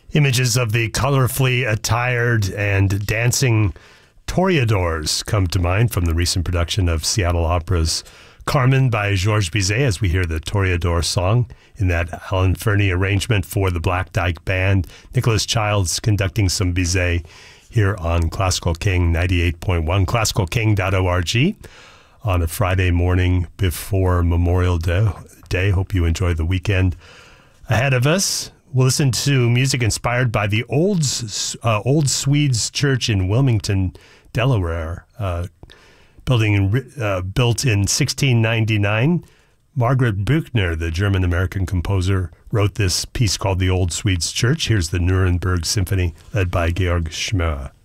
Images of the colorfully attired and dancing toreadors come to mind from the recent production of Seattle Opera's Carmen by Georges Bizet, as we hear the Toreador song in that Alan Fernie arrangement for the Black Dyke Band. Nicholas Childs conducting some Bizet here on Classical King 98.1, classicalking.org on a Friday morning before Memorial Day. Hope you enjoy the weekend ahead of us. We'll listen to music inspired by the Old Swedes Church in Wilmington, Delaware, built in 1699. Margaret Buchner, the German-American composer, wrote this piece called The Old Swedes Church. Here's the Nuremberg Symphony, led by Georg Schmoe.